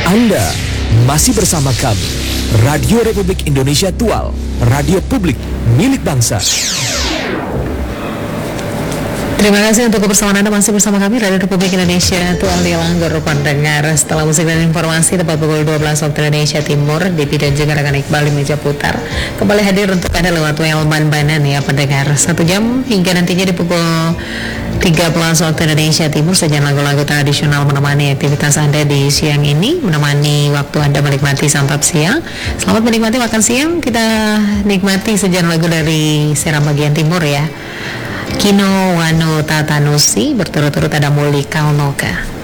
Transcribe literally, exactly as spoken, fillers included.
Anda masih bersama kami, Radio Republik Indonesia Tual, radio publik milik bangsa. Terima kasih untuk kebersamaan Anda masih bersama kami Radio Republik Indonesia Tual di Langgar pendengar. Setelah musik dan informasi tepat pukul dua belas waktu Indonesia Timur, Depi dan juga rekan Iqbal di meja putar kembali hadir untuk Anda lewat W L Ban-Banan ya pendengar. Satu jam hingga nantinya di pukul tiga belas waktu Indonesia Timur, sajian lagu-lagu tradisional menemani aktivitas Anda di siang ini, menemani waktu Anda menikmati santap siang. Selamat menikmati makan siang. Kita nikmati sajian lagu dari Seram bagian timur ya. Kino Wano Tatanusi berturut-turut ada Muli Kaunoka.